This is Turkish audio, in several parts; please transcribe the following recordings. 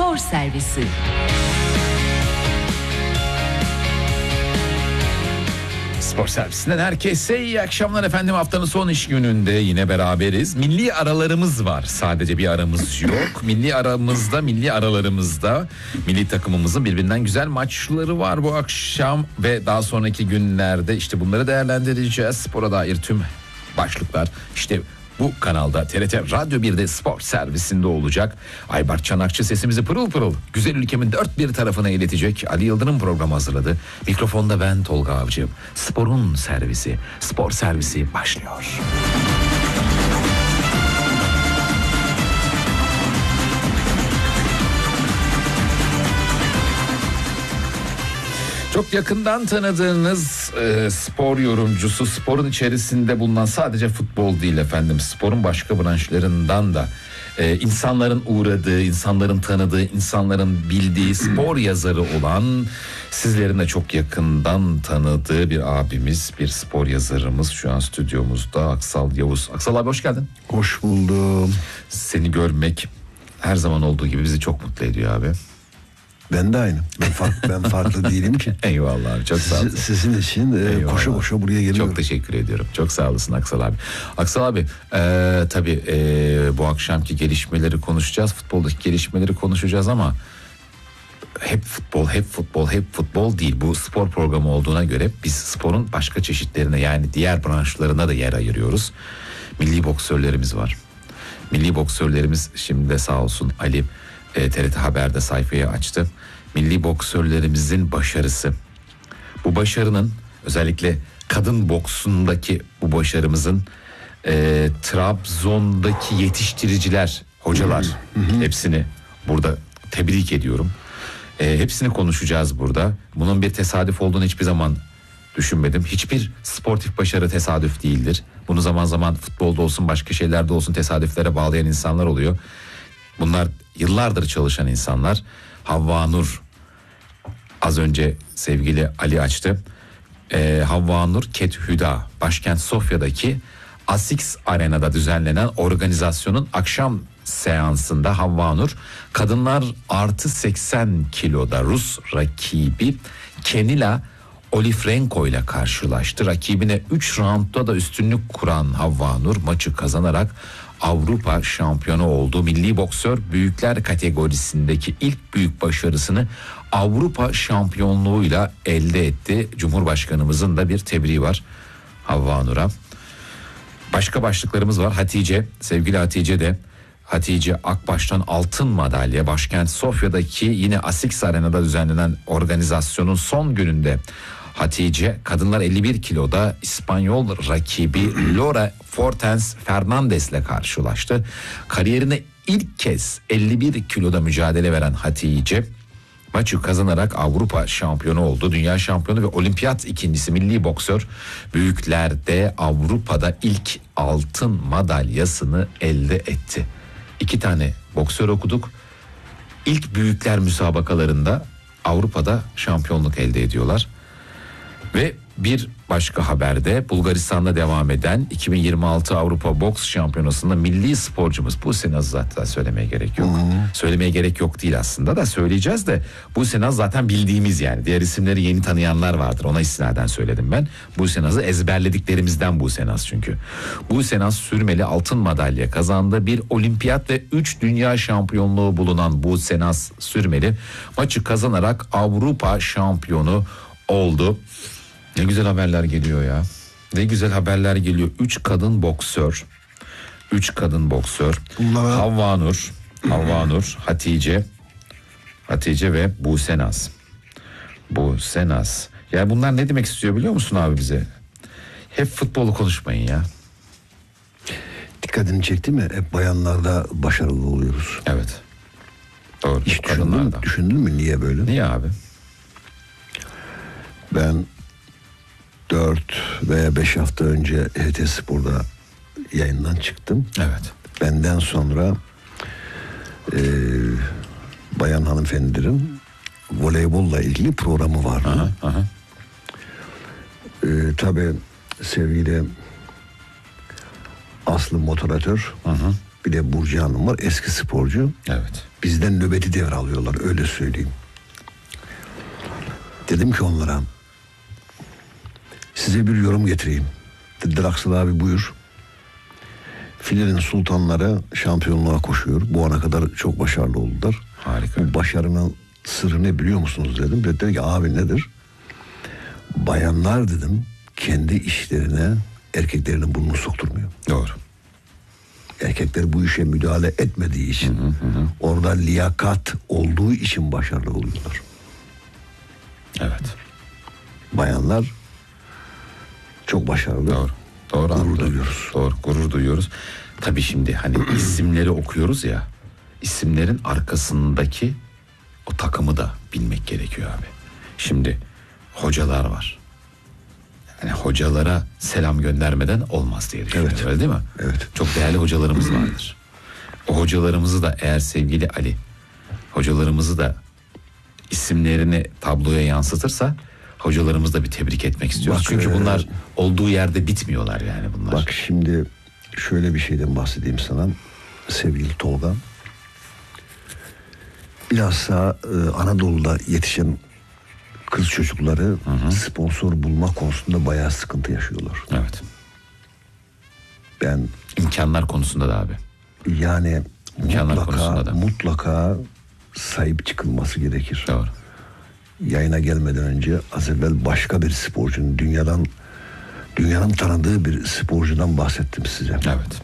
Spor Servisi. Spor Servisinden herkese iyi akşamlar efendim. Haftanın son iş gününde yine beraberiz. Milli aralarımız var. Sadece bir aramız yok. Milli aramızda, milli aralarımızda milli takımımızın birbirinden güzel maçları var bu akşam ve daha sonraki günlerde işte bunları değerlendireceğiz. Spora dair tüm başlıklar işte bu kanalda TRT Radyo 1'de Spor Servisinde olacak. Aybar Çanakçı sesimizi pırıl pırıl güzel ülkemin dört bir tarafına iletecek. Ali Yıldırım programı hazırladı. Mikrofonda ben Tolga Avcı. Sporun servisi, Spor Servisi başlıyor. Çok yakından tanıdığınız spor yorumcusu, sporun içerisinde bulunan sadece futbol değil efendim, sporun başka branşlarından da insanların uğradığı, insanların tanıdığı, insanların bildiği spor yazarı olan, sizlerin de çok yakından tanıdığı bir abimiz, bir spor yazarımız şu an stüdyomuzda, Aksal Yavuz. Aksal abi hoş geldin. Hoş buldum. Seni görmek her zaman olduğu gibi bizi çok mutlu ediyor abi. Ben de aynı. Ben farklı değilim ki. Eyvallah abi, çok sağ olasın. Sizin için koşa koşa buraya geliyorum. Çok teşekkür ediyorum. Çok sağ olasın Aksal abi. Aksal abi tabii bu akşamki gelişmeleri konuşacağız. Futboldaki gelişmeleri konuşacağız ama hep futbol değil. Bu spor programı olduğuna göre biz sporun başka çeşitlerine, yani diğer branşlarına da yer ayırıyoruz. Milli boksörlerimiz var. Milli boksörlerimiz şimdi de sağ olsun Ali TRT Haber'de sayfayı açtı. Milli boksörlerimizin başarısı. Bu başarının, özellikle kadın boksundaki bu başarımızın Trabzon'daki yetiştiriciler, hocalar hepsini burada tebrik ediyorum. Hepsini konuşacağız burada. Bunun bir tesadüf olduğunu hiçbir zaman düşünmedim. Hiçbir sportif başarı tesadüf değildir. Bunu zaman zaman futbolda olsun, başka şeylerde olsun tesadüflere bağlayan insanlar oluyor. Bunlar yıllardır çalışan insanlar. Havva Nur, az önce sevgili Ali açtı. Havva Nur Kethüda, başkent Sofya'daki Asix Arena'da düzenlenen organizasyonun akşam seansında Havva Nur kadınlar artı 80 kiloda Rus rakibi Kenila Olifrenko ile karşılaştı. Rakibine 3 roundda da üstünlük kuran Havva Nur maçı kazanarak Avrupa şampiyonu oldu. Milli boksör büyükler kategorisindeki ilk büyük başarısını Avrupa şampiyonluğuyla elde etti. Cumhurbaşkanımızın da bir tebriği var Havva Nur'a. Başka başlıklarımız var. Sevgili Hatice Akbaş'tan altın madalya, başkent Sofya'daki yine Asix Arena'da düzenlenen organizasyonun son gününde Hatice kadınlar 51 kiloda İspanyol rakibi Laura Fortens Fernandez ile karşılaştı. Kariyerine ilk kez 51 kiloda mücadele veren Hatice maçı kazanarak Avrupa şampiyonu oldu. Dünya şampiyonu ve olimpiyat ikincisi milli boksör büyüklerde Avrupa'da ilk altın madalyasını elde etti. 2 tane boksör okuduk. İlk büyükler müsabakalarında Avrupa'da şampiyonluk elde ediyorlar. Ve bir başka haberde Bulgaristan'da devam eden 2026 Avrupa Boks Şampiyonası'nda milli sporcumuz Buse Naz, zaten söylemeye gerek yok. Söylemeye gerek yok değil aslında, da söyleyeceğiz de Buse Naz zaten bildiğimiz, yani diğer isimleri yeni tanıyanlar vardır, ona istinaden söyledim ben. Buse Naz'ı ezberlediklerimizden Buse Naz çünkü. Buse Naz sürmeli altın madalya kazandı. Bir olimpiyat ve 3 dünya şampiyonluğu bulunan Buse Naz sürmeli maçı kazanarak Avrupa şampiyonu oldu. Ne güzel haberler geliyor ya. Ne güzel haberler geliyor. 3 kadın boksör. Havva Nur, Hatice ve Buse Naz. Ya bunlar ne demek istiyor biliyor musun abi bize? Hep futbolu konuşmayın ya. Dikkatini çekti mi? Hep bayanlarda başarılı oluyoruz. Evet. Doğru. Hiç düşündün mü niye böyle? Niye abi? Ben 4 veya 5 hafta önce HT Spor'da yayından çıktım. Evet. Benden sonra bayan hanımefendilerin voleybolla ilgili programı vardı. Tabii sevgili Aslı moderatör, bir de Burcu Hanım var, eski sporcu. Evet. bizden nöbeti devralıyorlar, öyle söyleyeyim. Dedim ki onlara, size bir yorum getireyim. Dediler Aksel abi buyur. Filenin sultanları şampiyonluğa koşuyor. Bu ana kadar çok başarılı oldular. Harika. Bu başarının sırrı ne biliyor musunuz dedim. Dediler ki abi nedir? Bayanlar dedim kendi işlerine erkeklerinin burnunu sokturmuyor. Doğru. Erkekler bu işe müdahale etmediği için, orada liyakat olduğu için başarılı oluyorlar. Evet. Bayanlar çok başarılı. Doğru. Doğru. Gurur duyuyoruz. Doğru. Gurur duyuyoruz. Tabii şimdi hani isimleri okuyoruz ya. İsimlerin arkasındaki o takımı da bilmek gerekiyor abi. Şimdi hocalar var. Yani hocalara selam göndermeden olmaz diye düşünüyorum. Evet. Öyle değil mi? Evet. Çok değerli hocalarımız vardır. O hocalarımızı da eğer sevgili Ali hocalarımızı da isimlerini tabloya yansıtırsa hocalarımızı da bir tebrik etmek istiyoruz. Bak, çünkü bunlar olduğu yerde bitmiyorlar yani bunlar. Bak şimdi şöyle bir şeyden bahsedeyim sana sevgili Tolga. Bilhassa Anadolu'da yetişen kız çocukları sponsor bulma konusunda bayağı sıkıntı yaşıyorlar. Evet. Ben İmkanlar konusunda da abi. yani İmkanlar konusunda da. mutlaka sahip çıkılması gerekir. Doğru. Yayına gelmeden önce az evvel başka bir sporcunun dünyanın tanıdığı bir sporcudan bahsettim size. Evet.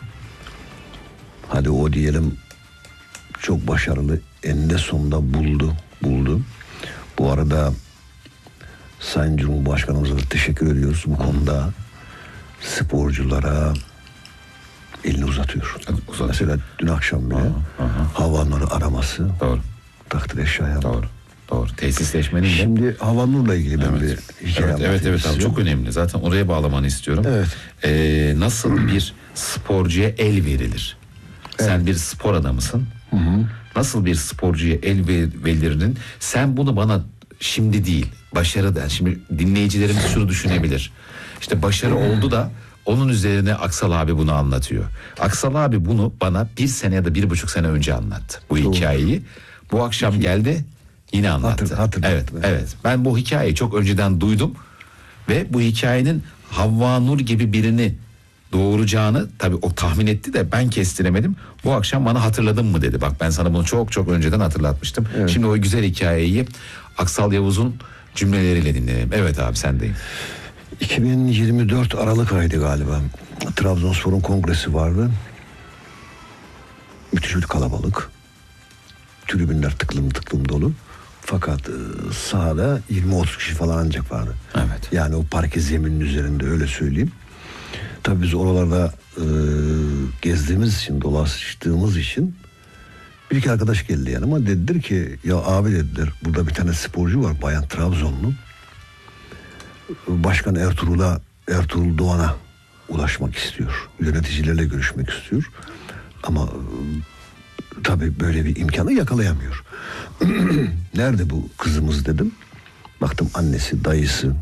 Hadi o diyelim çok başarılı, eninde sonunda buldu. Bu arada Sayın Cumhurbaşkanımıza da teşekkür ediyoruz bu konuda. Sporculara elini uzatıyor. Uzatıyor. Mesela dün akşam bile Havanur'u araması Doğru. takdire şayan. Doğru. Doğru. Tesisleşmenin de. Şimdi Havanur'la ilgili ben bir hikaye Evet anlatayım abi size. çok önemli. Zaten oraya bağlamanı istiyorum. Evet. Nasıl bir sporcuya el verilir? Sen bir spor adamısın. Nasıl bir sporcuya el verilirinin sen bunu bana şimdi değil başarı da şimdi dinleyicilerimiz şunu düşünebilir. İşte başarı oldu da onun üzerine Aksal abi bunu anlatıyor. Aksal abi bunu bana 1 sene ya da 1,5 sene önce anlattı. Bu hikayeyi. Bu akşam geldi yine anlattı. Hatırlattım. Evet. Ben bu hikayeyi çok önceden duydum ve bu hikayenin Havva Nur gibi birini doğuracağını tabii o tahmin etti de ben kestiremedim. Bu akşam bana hatırladın mı dedi. Bak ben sana bunu çok çok önceden hatırlatmıştım. Evet. Şimdi o güzel hikayeyi Aksal Yavuz'un cümleleriyle dinleyelim. Evet abi sendeyim. 2024 Aralık ayıydı galiba. Trabzonspor'un kongresi vardı. Müthiş bir kalabalık. Tribünler tıklım dolu. Fakat sahada 20-30 kişi falan ancak vardı. Evet. Yani o parke zeminin üzerinde öyle söyleyeyim. Tabii biz oralarda gezdiğimiz için, dolaştığımız için bir iki arkadaş geldi yanıma. Dediler ki ya abi dediler burada bir tane sporcu var bayan Trabzonlu. Başkan Ertuğrul Doğan'a ulaşmak istiyor. Yöneticilerle görüşmek istiyor. Ama tabii böyle bir imkanı yakalayamıyor. Nerede bu kızımız dedim. Baktım annesi, dayısı.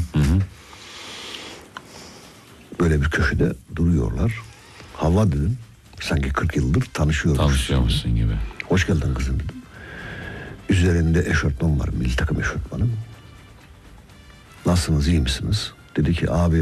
Böyle bir köşede duruyorlar. Havva dedim. Sanki 40 yıldır Tanışıyormuşsun gibi. Hoş geldin kızım dedim. Üzerinde eşortman var. Milli takım eşortmanı. Nasılsınız, iyi misiniz? Dedi ki abi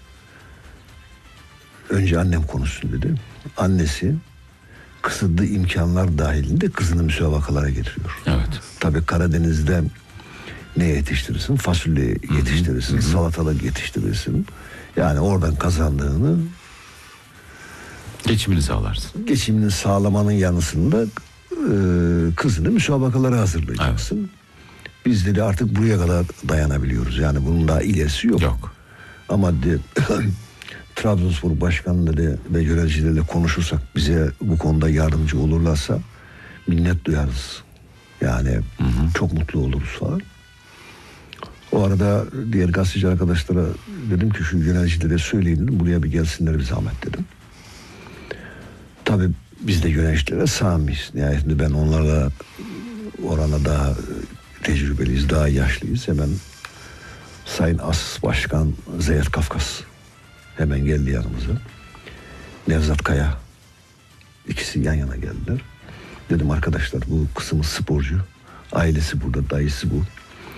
önce annem konuşsun dedi. Annesi kısıtlı imkanlar dahilinde kızını müsabakalara getiriyor. Evet. Tabii Karadeniz'de ne yetiştirirsin? Fasulye yetiştirirsin, salatalık yetiştirirsin. Yani oradan kazandığını Geçimini sağlarsın. geçimini sağlamanın yanısında kızını müsabakalara hazırlayacaksın. Evet. Biz dedi artık buraya kadar dayanabiliyoruz. Yani bunun daha ilerisi yok. Yok. Ama Trabzonspor başkanları ve yöneticilerle konuşursak bize bu konuda yardımcı olurlarsa minnet duyarız. Yani çok mutlu oluruz falan. O arada diğer gazeteci arkadaşlara dedim ki şu yöneticilere söyleyin dedim. Buraya bir gelsinler bir zahmet dedim. Tabii biz de yöneticilere samiyiz. Nihayetinde ben onlarla orana daha tecrübeliyiz, daha yaşlıyız. Hemen Sayın As Başkan Zeyet Kafkas hemen geldi yanımıza. Nevzat Kaya. İkisi yan yana geldiler. Dedim arkadaşlar, bu kızımız sporcu. Ailesi burada, dayısı bu.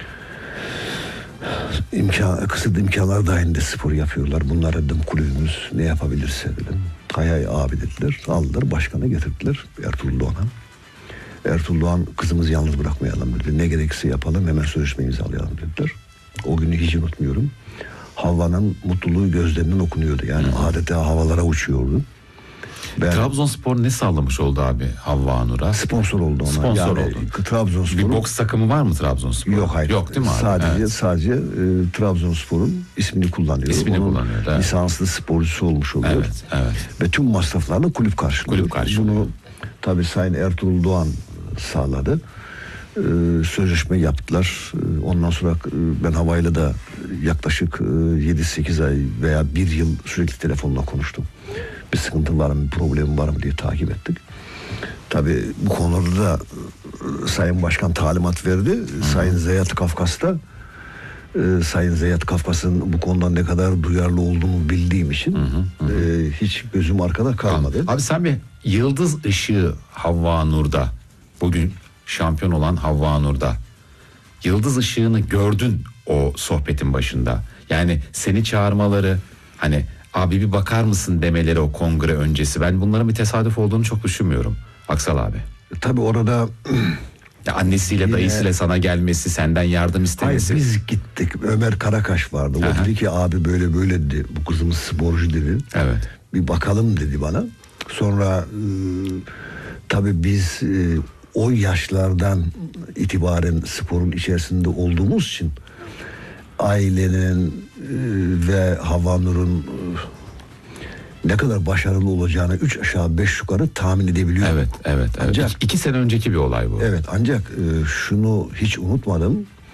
Kısıtlı imkanlar dahilinde spor yapıyorlar. Bunlar dedim kulübümüz ne yapabilirse dedim. Hay abi dediler. Aldılar, başkanı getirdiler Ertuğrul Doğan'a. Ertuğrul Doğan, kızımızı yalnız bırakmayalım dedi. Ne gerekirse yapalım, hemen sözleşme imzalayalım dediler. O günü hiç unutmuyorum. Havva'nın mutluluğu gözlerinden okunuyordu. Yani adeta havalara uçuyordu. Trabzonspor ne sağlamış oldu abi Havva Nur'a? Sponsor oldu ona. Sponsor yani, oldu. Trabzonspor'un... Bir boks takımı var mı Trabzonspor? Yok, hayır. Yok değil mi abi? Sadece Trabzonspor'un ismini kullanıyor. İsmini onun kullanıyor. Evet. lisanslı sporcusu olmuş oluyor. Evet. Ve tüm masraflarını kulüp karşılıyor. Bunu tabii Sayın Ertuğrul Doğan sağladı. Sözleşme yaptılar. Ondan sonra ben Havayla da yaklaşık 7-8 ay veya 1 yıl sürekli telefonla konuştum. Bir sıkıntı var mı, bir problem var mı diye takip ettik. Tabii bu konuda da Sayın Başkan talimat verdi. Sayın Zeyat Kafkas'ta Sayın Zeyat Kafkas'ın bu konuda ne kadar duyarlı olduğunu bildiğim için hiç gözüm arkada kalmadı. Abi sen bir yıldız ışığı Havva Nur'da, bugün şampiyon olan Havva Nur'da yıldız ışığını gördün o sohbetin başında. Yani seni çağırmaları, hani abi bir bakar mısın demeleri o kongre öncesi, ben bunların bir tesadüf olduğunu çok düşünmüyorum Aksal abi. Tabii orada ya annesiyle dayısıyla sana gelmesi, senden yardım istemesi. Hayır, biz gittik. Ömer Karakaş vardı. O dedi ki abi böyle böyle dedi. Bu kızımız sporcu dedi. Evet. Bir bakalım dedi bana. Sonra tabii biz o yaşlardan itibaren sporun içerisinde olduğumuz için ailenin ve Havva Nur'un ne kadar başarılı olacağını 3 aşağı 5 yukarı tahmin edebiliyorum. Evet. Ancak 2 sene önceki bir olay bu. Evet, ancak şunu hiç unutmadım.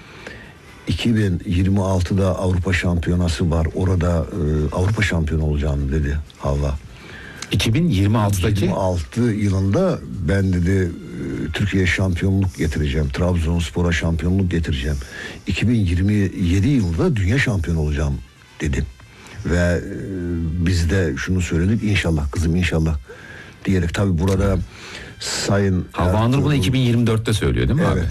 2026'da Avrupa Şampiyonası var. Orada Avrupa şampiyonu olacağım dedi Havva. 2026'daki 26 yılında ben dedi Türkiye'ye şampiyonluk getireceğim. Trabzonspor'a şampiyonluk getireceğim. 2027 yılında dünya şampiyonu olacağım dedi. Ve biz de şunu söyledik, inşallah kızım inşallah diyerek. Tabii burada Sayın Havva Nur bunu 2024'te söylüyor değil mi abi?